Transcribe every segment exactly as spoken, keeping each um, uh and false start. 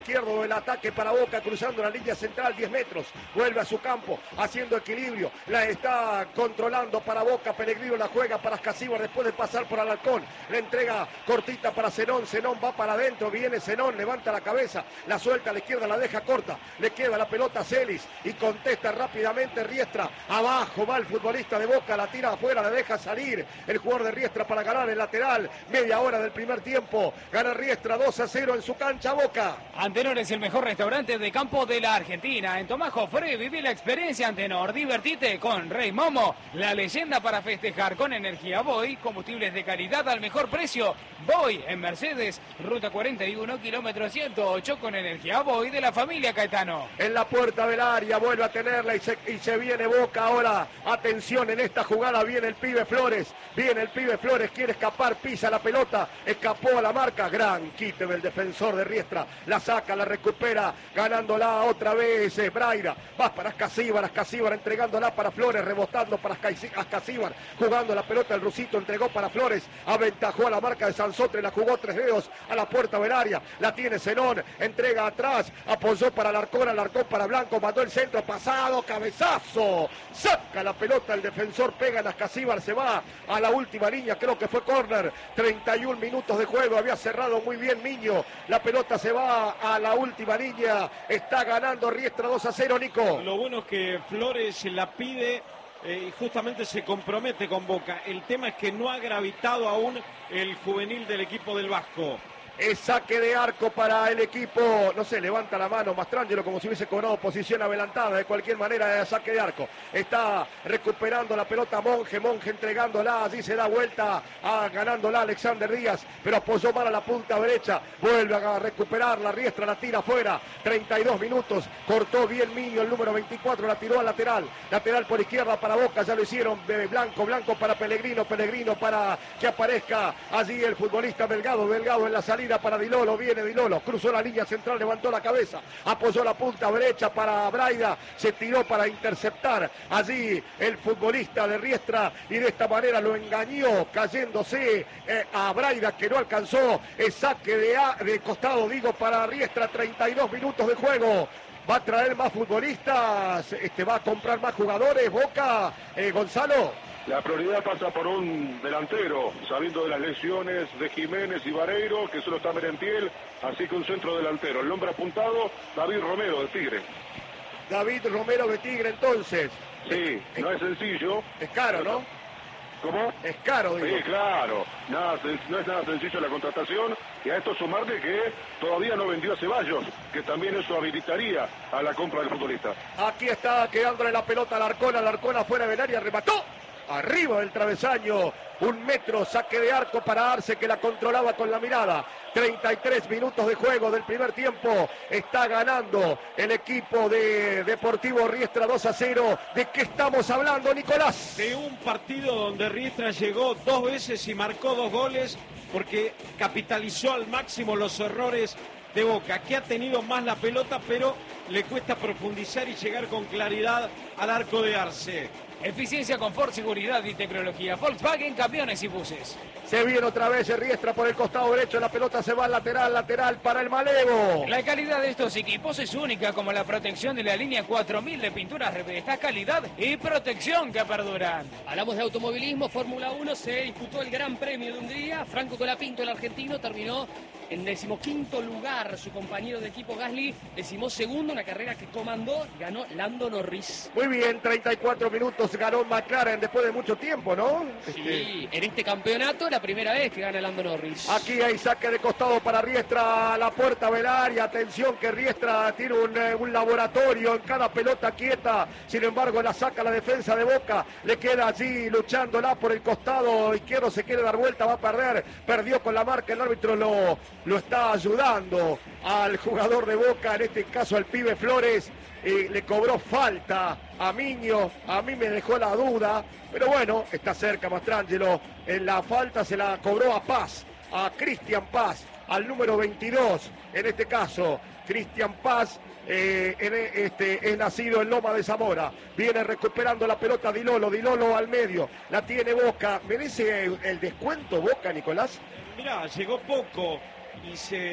Izquierdo del ataque para Boca, cruzando la línea central, diez metros, vuelve a su campo, haciendo equilibrio, la está controlando para Boca, Pellegrino la juega para Escasíbar, después de pasar por Alarcón, la entrega cortita para Zenón, Zenón va para adentro, viene Zenón, levanta la cabeza, la suelta a la izquierda, la deja corta, le queda la pelota a Celis y contesta rápidamente Riestra, abajo va el futbolista de Boca, la tira afuera, la deja salir, el jugador de Riestra para ganar el lateral, media hora del primer tiempo, gana Riestra dos a cero en su cancha Boca. Antenor es el mejor restaurante de campo de la Argentina. En Tomás Jofré viví la experiencia Antenor. Divertite con Rey Momo, la leyenda para festejar con energía Boy, combustibles de calidad al mejor precio. Boy en Mercedes, ruta cuarenta y uno, kilómetro ciento ocho con energía Boy de la familia Caetano. En la puerta del área vuelve a tenerla y se, y se viene Boca ahora. Atención, en esta jugada viene el pibe Flores. Viene el pibe Flores, quiere escapar, pisa la pelota, escapó a la marca. Gran quite del defensor de Riestra. La saca, la recupera, ganándola otra vez eh, Braida, va para Escasíbar, Escasíbar entregándola para Flores, rebotando para Escasíbar, jugando la pelota, el rusito entregó para Flores, aventajó a la marca de Sansotre, la jugó tres dedos a la puerta del área, la tiene Zenón, entrega atrás, apoyó para Alarcón, Alarcón para Blanco, mandó el centro, pasado, cabezazo, saca la pelota, el defensor pega en Escasíbar, se va a la última línea, creo que fue córner, treinta y un minutos de juego, había cerrado muy bien Miño, la pelota se va a la última línea, está ganando Riestra dos a cero, Nico. Lo bueno es que Flores la pide eh, y justamente se compromete con Boca. El tema es que no ha gravitado aún el juvenil del equipo del Vasco. Es saque de arco para el equipo, no sé, levanta la mano Mastrangelo como si hubiese cobrado posición adelantada, de cualquier manera es saque de arco. Está recuperando la pelota Monje, Monje entregándola, allí se da vuelta, a, ganándola Alexander Díaz, pero apoyó mal a la punta derecha, vuelve a recuperar la Riestra, la tira afuera, treinta y dos minutos, cortó bien Miño, el número veinticuatro, la tiró al lateral, lateral por izquierda para Boca, ya lo hicieron, Blanco, Blanco para Pellegrino, Pellegrino para que aparezca allí el futbolista Delgado, Delgado en la salida para Dilolo, viene Dilolo, cruzó la línea central, levantó la cabeza, apoyó la punta derecha para Braida, se tiró para interceptar allí el futbolista de Riestra y de esta manera lo engañó, cayéndose eh, a Braida que no alcanzó, el saque de, a, de costado, digo, para Riestra, treinta y dos minutos de juego. Va a traer más futbolistas, este, va a comprar más jugadores, Boca, eh, Gonzalo. La prioridad pasa por un delantero, sabiendo de las lesiones de Jiménez y Vareiro, que solo está Merentiel, así que un centro delantero. El hombre apuntado, David Romero de Tigre. David Romero de Tigre, entonces. Sí, es, no es sencillo. Es caro, ¿no? ¿Cómo? Es caro, digo. Sí, claro. Nada, no es nada sencillo la contratación. Y a esto sumarle que todavía no vendió a Ceballos, que también eso habilitaría a la compra del futbolista. Aquí está quedándole la pelota a Alarcón, Alarcón afuera del área, remató. Arriba del travesaño, un metro, saque de arco para Arce que la controlaba con la mirada. treinta y tres minutos de juego del primer tiempo, está ganando el equipo de Deportivo Riestra dos a cero. ¿De qué estamos hablando, Nicolás? De un partido donde Riestra llegó dos veces y marcó dos goles porque capitalizó al máximo los errores de Boca, que ha tenido más la pelota, pero le cuesta profundizar y llegar con claridad al arco de Arce. Eficiencia, confort, seguridad y tecnología. Volkswagen, camiones y buses. Se viene otra vez el Riestra por el costado derecho, la pelota se va al lateral, lateral para el Malevo. La calidad de estos equipos es única, como la protección de la línea cuatro mil de pinturas Revesta, calidad y protección que perduran. Hablamos de automovilismo, Fórmula uno, se disputó el Gran Premio de Hungría. Franco Colapinto, el argentino, terminó en decimoquinto lugar. Su compañero de equipo Gasly, decimosegundo, una carrera que comandó, ganó Lando Norris. Muy bien, treinta y cuatro minutos, ganó McLaren después de mucho tiempo, ¿no? Sí, este... en este campeonato la primera vez que gana Lando Norris. Aquí hay saque de costado para Riestra, la puerta del área, atención que Riestra tiene un, un laboratorio en cada pelota quieta, sin embargo la saca la defensa de Boca, le queda allí luchándola por el costado izquierdo, se quiere dar vuelta, va a perder, perdió con la marca, el árbitro lo, lo está ayudando al jugador de Boca, en este caso al pibe Flores, eh, le cobró falta a Miño, a mí me dejó la duda, pero bueno, está cerca Mastrangelo, en la falta se la cobró a Paz, a Cristian Paz, al número veintidós, en este caso, Cristian Paz, eh, en este, es nacido en Loma de Zamora, viene recuperando la pelota Dilolo, Dilolo al medio, la tiene Boca, ¿merece el descuento Boca, Nicolás? Mirá, llegó poco y se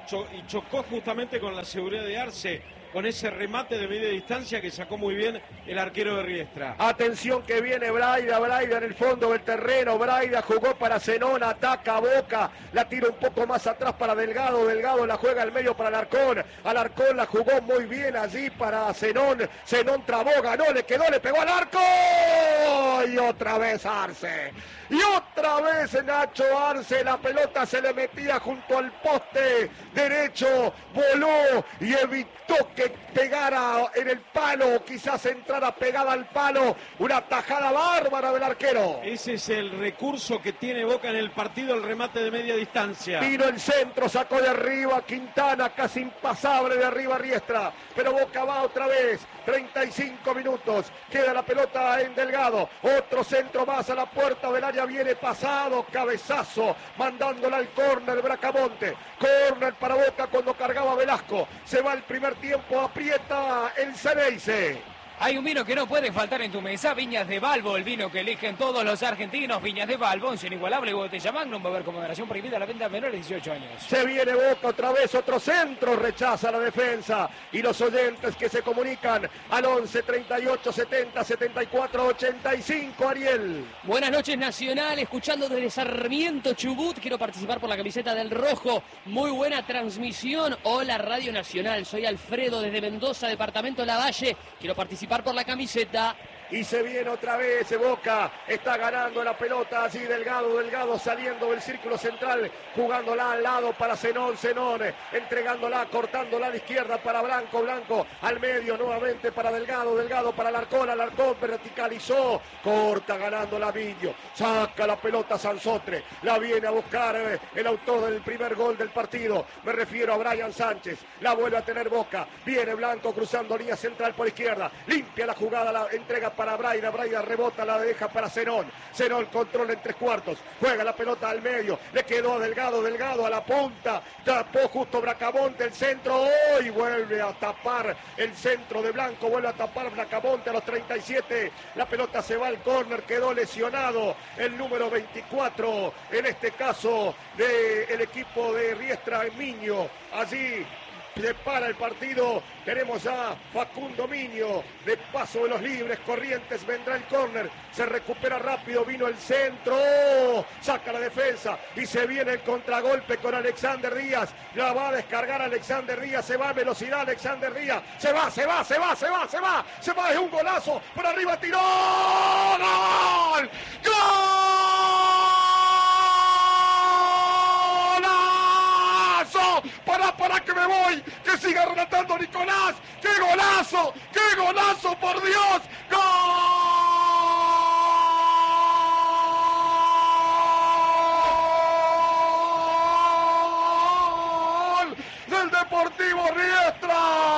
cho- y chocó justamente con la seguridad de Arce, con ese remate de media distancia que sacó muy bien el arquero de Riestra. Atención que viene Braida, Braida en el fondo del terreno, Braida jugó para Zenón, ataca a Boca, la tira un poco más atrás para Delgado, Delgado la juega al medio para Alarcón, Alarcón la jugó muy bien allí para Zenón, Zenón trabó, ganó, le quedó, le pegó al arco, y otra vez Arce, y otra vez Nacho Arce, la pelota se le metía junto al poste derecho, voló y evitó que pegara en el palo, quizás entrara pegada al palo, una tajada bárbara del arquero. Ese es el recurso que tiene Boca en el partido, el remate de media distancia. Vino el centro, sacó de arriba Quintana, casi impasable de arriba Riestra, pero Boca va otra vez, treinta y cinco minutos, queda la pelota en Delgado, otro centro más a la puerta del área, viene pasado, cabezazo, mandándola al córner Bracamonte, córner para Boca cuando cargaba Velasco, se va el primer tiempo, aprieta el Ceneice. Hay un vino que no puede faltar en tu mesa, Viñas de Balbo, el vino que eligen todos los argentinos. Viñas de Balbo, un inigualable botella Magnum, beber con moderación, prohibida la venta a menores de dieciocho años. Se viene Boca otra vez, otro centro, rechaza la defensa. Y los oyentes que se comunican al once, treinta y ocho, setenta, setenta y cuatro, ochenta y cinco, Ariel. Buenas noches, Nacional, escuchando desde Sarmiento, Chubut. Quiero participar por la camiseta del Rojo. Muy buena transmisión. Hola, Radio Nacional. Soy Alfredo desde Mendoza, departamento Lavalle. Quiero participar por la camiseta. Y se viene otra vez Boca, está ganando la pelota allí Delgado, Delgado saliendo del círculo central, jugándola al lado para Zenón, Zenón, entregándola, cortándola a la izquierda para Blanco, Blanco al medio nuevamente para Delgado, Delgado para Alarcón, Alarcón verticalizó, corta ganando la Viño, saca la pelota Sansotre, la viene a buscar eh, el autor del primer gol del partido, me refiero a Brian Sánchez, la vuelve a tener Boca, viene Blanco cruzando línea central por izquierda, limpia la jugada, la entrega para para Braida, Braida rebota, la deja para Zenón, Zenón controla en tres cuartos, juega la pelota al medio, le quedó a Delgado, Delgado a la punta, tapó justo Bracamonte el centro, oh, y vuelve a tapar el centro de Blanco, vuelve a tapar Bracamonte a los treinta y siete, la pelota se va al córner, quedó lesionado el número veinticuatro, en este caso del equipo de Riestra en Miño, allí se para el partido, tenemos a Facundo Miño, de paso de los libres, Corrientes, vendrá el córner, se recupera rápido, vino el centro, ¡oh! Saca la defensa y se viene el contragolpe con Alexander Díaz, la va a descargar Alexander Díaz, se va a velocidad Alexander Díaz, se va, se va, se va, se va, se va, se va, es un golazo, por arriba tiró, ¡gol! ¡Golazo! Para, para que me voy, que siga relatando Nicolás, ¡qué golazo! ¡Qué golazo, por Dios! ¡Gol del Deportivo Riestra!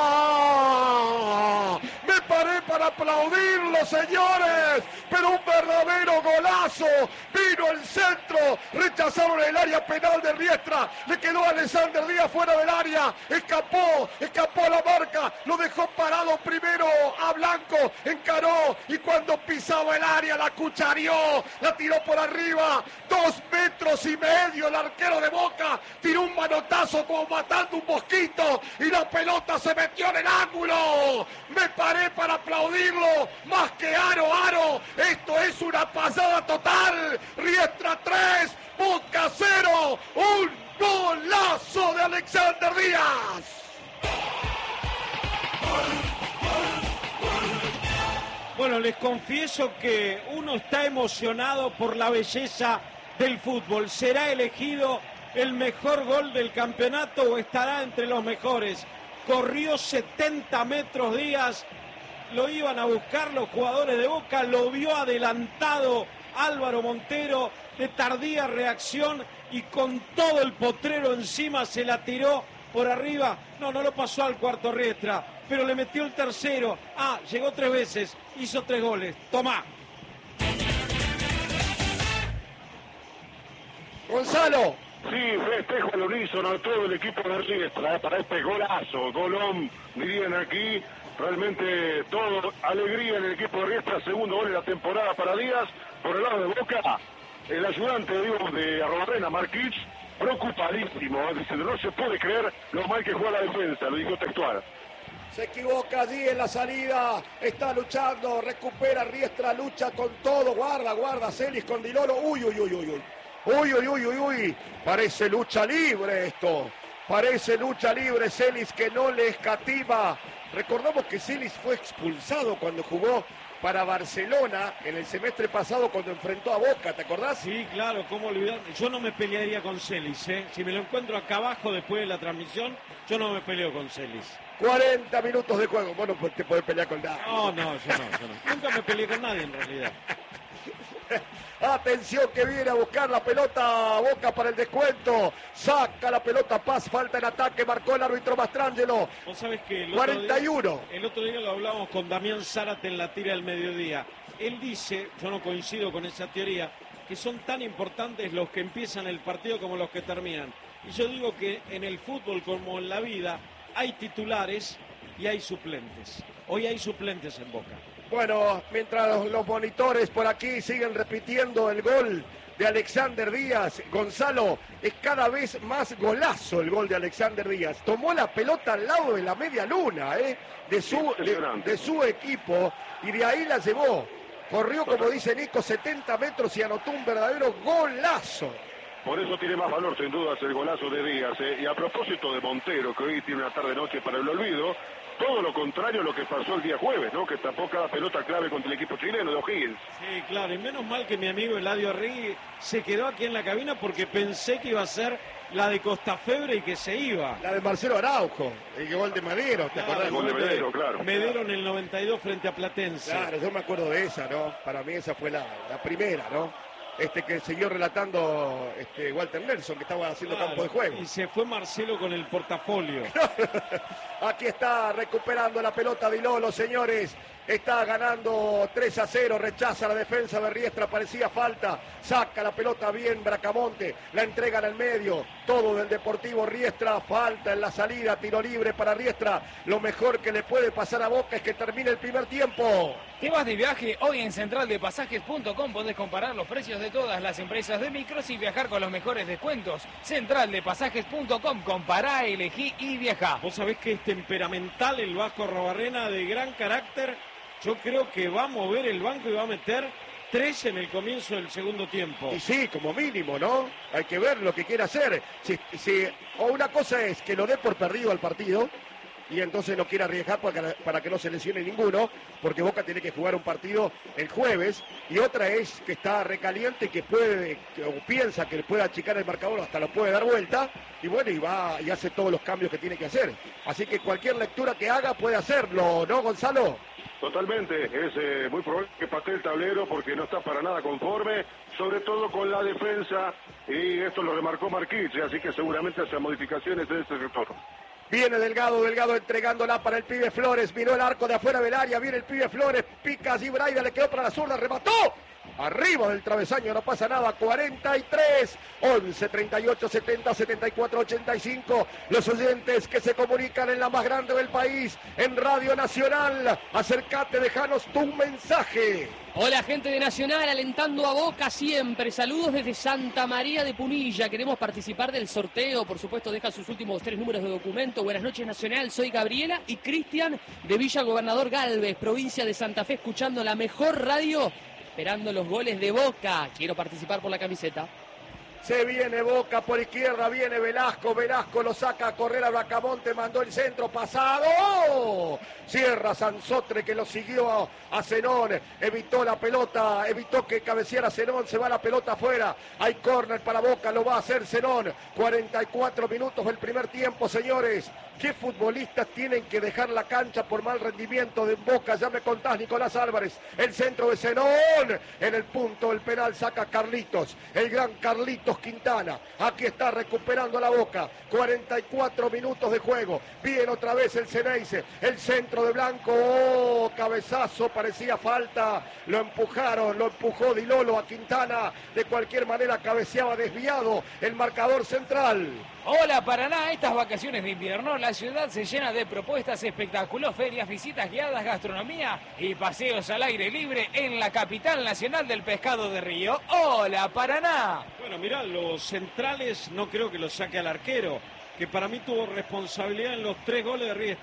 Me paré para aplaudirlo, señores, pero un verdadero golazo, vino el centro, rechazaron el área penal de Riestra, le quedó a Alexander Díaz fuera del área, escapó, escapó a la marca, lo dejó parado primero a Blanco, encaró y cuando pisaba el área la cuchareó, la tiró por arriba, dos metros y medio el arquero de Boca, tiró un manotazo como matando un mosquito y la pelota se metió en el ángulo, me paré para aplaudirlo, más que aro, aro, esto es una pasada total, Riestra tres, Boca cero, un golazo de Alexander Díaz. Bueno, les confieso que uno está emocionado por la belleza del fútbol. ¿Será elegido el mejor gol del campeonato o estará entre los mejores? Corrió setenta metros Díaz, lo iban a buscar los jugadores de Boca, lo vio adelantado Álvaro Montero, de tardía reacción y con todo el potrero encima se la tiró por arriba. No, no lo pasó al cuarto Riestra, pero le metió el tercero. Ah, llegó tres veces, hizo tres goles. Tomá. Gonzalo. Sí, festejo al unísono a todo el equipo de Riestra, ¿eh? Para este golazo, golón, dirían aquí, realmente todo, alegría en el equipo de Riestra, segundo gol de la temporada para Díaz, por el lado de Boca, el ayudante digo, de Arrobarrena, Marquich, preocupadísimo, dice, no se puede creer lo mal que juega la defensa, lo dijo textual. Se equivoca allí en la salida, está luchando, recupera Riestra, lucha con todo, guarda, guarda, Celis con Dilolo, uy, uy, uy, uy, uy, uy, uy, uy, uy, uy, parece lucha libre esto, parece lucha libre, Celis que no le escatima. Recordamos que Celis fue expulsado cuando jugó para Barcelona en el semestre pasado cuando enfrentó a Boca, ¿te acordás? Sí, claro, cómo olvidar. Yo no me pelearía con Celis, ¿eh? Si me lo encuentro acá abajo después de la transmisión, yo no me peleo con Celis. cuarenta minutos de juego, bueno, pues te podés pelear con nadie. No, no, yo no, yo no. Nunca me peleé con nadie en realidad. Atención que viene a buscar la pelota Boca para el descuento. Saca la pelota Paz, falta en ataque, marcó el árbitro Mastrangelo. Vos sabés que el cuarenta y uno. Otro día, el otro día lo hablábamos con Damián Zárate en la tira del mediodía. Él dice, yo no coincido con esa teoría, que son tan importantes los que empiezan el partido como los que terminan. Y yo digo que en el fútbol como en la vida hay titulares y hay suplentes. Hoy hay suplentes en Boca. Bueno, mientras los, los monitores por aquí siguen repitiendo el gol de Alexander Díaz, Gonzalo, es cada vez más golazo el gol de Alexander Díaz. Tomó la pelota al lado de la media luna, ¿eh? de, su, de, de su equipo, y de ahí la llevó. Corrió, como dice Nico, setenta metros y anotó un verdadero golazo. Por eso tiene más valor, sin dudas, el golazo de Díaz. ¿eh? Y a propósito de Montero, que hoy tiene una tarde-noche para el olvido, todo lo contrario a lo que pasó el día jueves, ¿no? Que tapó cada pelota clave contra el equipo chileno de O'Higgins. Sí, claro, y menos mal que mi amigo Eladio Arregui se quedó aquí en la cabina porque pensé que iba a ser la de Costafebre y que se iba. La de Marcelo Araujo, el gol de Madero, ¿te Claro, acordás? el gol de Medero, claro. Medero en el noventa y dos frente a Platense. Claro, yo me acuerdo de esa, ¿no? Para mí esa fue la, la primera, ¿no? Este que siguió relatando este Walter Nelson, que estaba haciendo Claro, campo de juego. y se fue Marcelo con el portafolio. Aquí está recuperando la pelota Dilolo, señores. Está ganando tres a cero, rechaza la defensa de Riestra, parecía falta. Saca la pelota bien Bracamonte, la entrega en el medio. Todo del Deportivo Riestra, falta en la salida, tiro libre para Riestra. Lo mejor que le puede pasar a Boca es que termine el primer tiempo. ¿Te vas de viaje? Hoy en central de pasajes punto com podés comparar los precios de todas las empresas de micros y viajar con los mejores descuentos. central de pasajes punto com, compará, elegí y viajá. Vos sabés que es temperamental el Vasco Robarrena, de gran carácter. Yo creo que va a mover el banco y va a meter tres en el comienzo del segundo tiempo. Y sí, como mínimo, ¿no? Hay que ver lo que quiere hacer. Si, si, o una cosa es que lo dé por perdido al partido y entonces no quiere arriesgar para, para que no se lesione ninguno, porque Boca tiene que jugar un partido el jueves, y otra es que está recaliente y que puede, que, o piensa que puede achicar el marcador, hasta lo puede dar vuelta, y bueno, y va y hace todos los cambios que tiene que hacer. Así que cualquier lectura que haga puede hacerlo, ¿no, Gonzalo? Totalmente, es eh, muy probable que patee el tablero porque no está para nada conforme, sobre todo con la defensa, y esto lo remarcó Marquich, así que seguramente hace modificaciones en este sector. Viene Delgado, Delgado entregándola para el pibe Flores, miró el arco de afuera del área, viene el pibe Flores, pica allí Braida, le quedó para la zurda, remató. Arriba del travesaño, no pasa nada, cuarenta y tres, once, treinta y ocho, setenta, setenta y cuatro, ochenta y cinco. Los oyentes que se comunican en la más grande del país, en Radio Nacional. Acércate, dejanos tu mensaje. Hola, gente de Nacional, alentando a Boca siempre. Saludos desde Santa María de Punilla. Queremos participar del sorteo. Por supuesto, deja sus últimos tres números de documento. Buenas noches, Nacional. Soy Gabriela y Cristian de Villa Gobernador Galvez, provincia de Santa Fe, escuchando la mejor radio, esperando los goles de Boca. Quiero participar por la camiseta. Se viene Boca por izquierda, viene Velasco, Velasco lo saca a correr a Bracamonte, mandó el centro pasado. Cierra Sansotre que lo siguió a, a Zenón, evitó la pelota, evitó que cabeceara Zenón, se va la pelota afuera. Hay córner para Boca, lo va a hacer Zenón. cuarenta y cuatro minutos del primer tiempo, señores. ¿Qué futbolistas tienen que dejar la cancha por mal rendimiento de Boca? Ya me contás, Nicolás Álvarez. El centro de Zenón. En el punto del penal saca Carlitos. El gran Carlitos Quintana. Aquí está recuperando la Boca. cuarenta y cuatro minutos de juego. Viene otra vez el Ceneice. El centro de Blanco. Oh, cabezazo. Parecía falta. Lo empujaron. Lo empujó Dilolo a Quintana. De cualquier manera cabeceaba desviado el marcador central. Hola Paraná, estas vacaciones de invierno la ciudad se llena de propuestas, espectáculos, ferias, visitas guiadas, gastronomía y paseos al aire libre en la capital nacional del pescado de Río. Hola Paraná. Bueno, mirá, los centrales no creo que lo saque al arquero, que para mí tuvo responsabilidad en los tres goles de Riestra.